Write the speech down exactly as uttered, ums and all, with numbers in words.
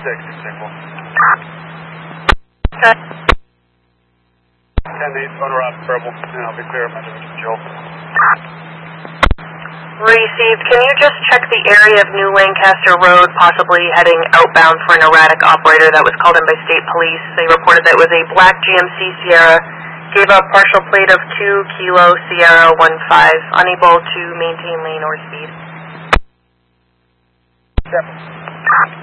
six, example. Okay. ten eight, photo out purple, and I'll be clear of my division, Joe. Received. Can you just check the area of New Lancaster Road, possibly heading outbound for an erratic operator that was called in by state police? They reported that it was a black G M C Sierra, gave a partial plate of two Kilo Sierra one five, unable to maintain lane or speed. Seven.